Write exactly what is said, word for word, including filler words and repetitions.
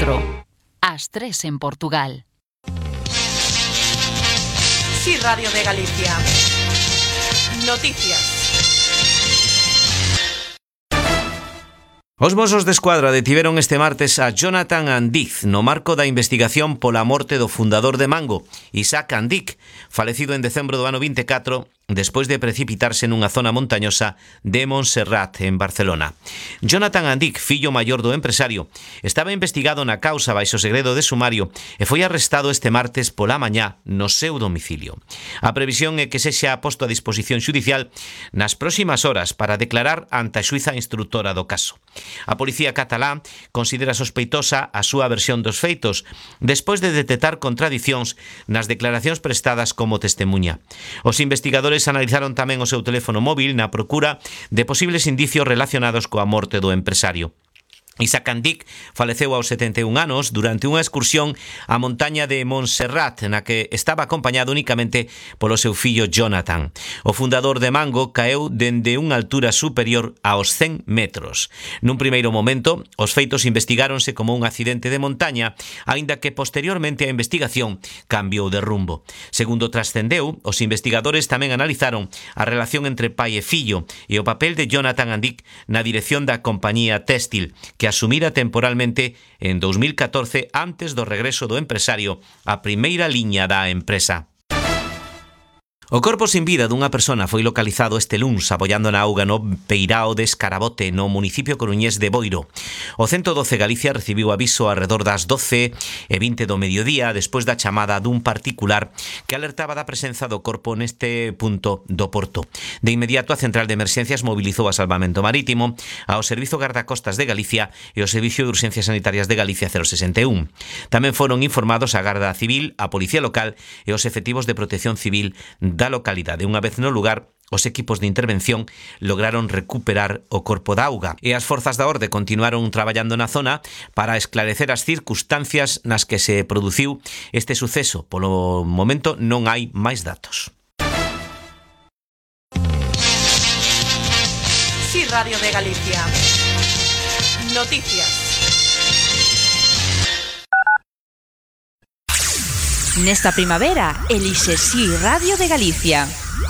catro. Ás tres en Portugal. Sí, Radio de Galicia. Noticias. Os Mossos de Escuadra detiveron este martes a Jonathan Andiz no marco da investigación pola morte do fundador de Mango, Isaac Andic, falecido en decembro do ano vinte e catro despois de precipitarse nunha zona montañosa de Montserrat, en Barcelona. Jonathan Andic, fillo maior do empresario, estaba investigado na causa baixo segredo de sumario e foi arrestado este martes pola mañá no seu domicilio. A previsión é que sexa posto a disposición xudicial nas próximas horas para declarar ante a xuíza instructora do caso. A policía catalá considera sospeitosa a súa versión dos feitos despois de detectar contradicións nas declaracións prestadas como testemunha. Os investigadores analizaron tamén o seu teléfono móvil na procura de posibles indicios relacionados coa morte do empresario. Isaac Andic faleceu aos setenta e un anos durante unha excursión á montaña de Montserrat, na que estaba acompañado únicamente polo seu fillo Jonathan. O fundador de Mango caeu dende unha altura superior aos cen metros. Nun primeiro momento, os feitos investigáronse como un accidente de montaña, aínda que posteriormente a investigación cambiou de rumbo. Segundo trascendeu, os investigadores tamén analizaron a relación entre pai e fillo e o papel de Jonathan Andic na dirección da compañía Textil, que asumira temporalmente en dos mil catorce antes do regreso do empresario á primeira liña da empresa. O corpo sin vida dunha persona foi localizado este luns abollando na auga no peirao de Escarabote, no municipio coruñés de Boiro. O ciento doce Galicia recibiu aviso arredor das doce e vinte do mediodía despois da chamada dun particular que alertaba da presenza do corpo neste punto do porto. De inmediato a Central de Emerxencias mobilizou a Salvamento Marítimo, ao Servizo Gardacostas de Galicia e o Servicio de Urxencias Sanitarias de Galicia cero sesenta e un. Tamén foron informados a Garda Civil, a Policía Local e os efectivos de Protección Civil da localidade. Unha vez no lugar, os equipos de intervención lograron recuperar o corpo da auga e as forzas da orde continuaron traballando na zona para esclarecer as circunstancias nas que se produciu este suceso. Polo momento non hai máis datos. Sí, Radio de Galicia. Noticias. Nesta primavera, elixe Sí Radio de Galicia.